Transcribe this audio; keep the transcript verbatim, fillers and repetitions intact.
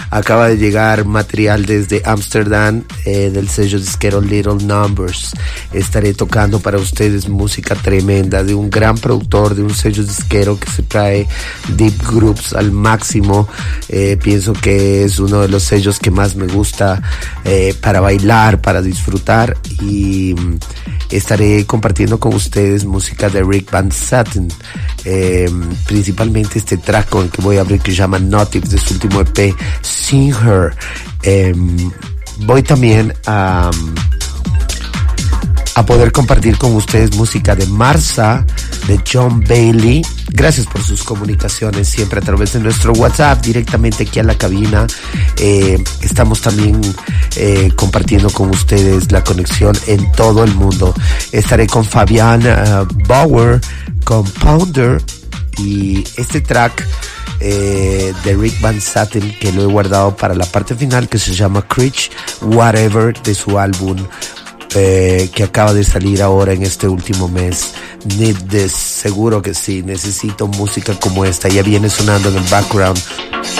acaba de llegar material desde Ámsterdam, eh, del sello disquero Little Numbers. Estaré tocando para ustedes música tremenda de un gran productor, de un sello disquero que se trae deep groups al máximo. Eh, pienso que es uno de los sellos que más me gusta eh, para bailar, para disfrutar, y estaré compartiendo con ustedes música de Rick Van Satten, eh, principalmente este track con el que voy a abrir, que se llama Notice, de su último E P Sing Her. Eh, voy también a a poder compartir con ustedes música de Marsa, de John Bailey. Gracias por sus comunicaciones siempre a través de nuestro WhatsApp, directamente aquí a la cabina. Eh, estamos también eh, compartiendo con ustedes la conexión en todo el mundo. Estaré con Fabian uh, Bauer, con Pounder, y este track eh, de Rick Van Satten, que lo he guardado para la parte final, que se llama Creech Whatever, de su álbum Eh, que acaba de salir ahora en este último mes. Need this, seguro que sí, necesito música como esta. Ya viene sonando en el background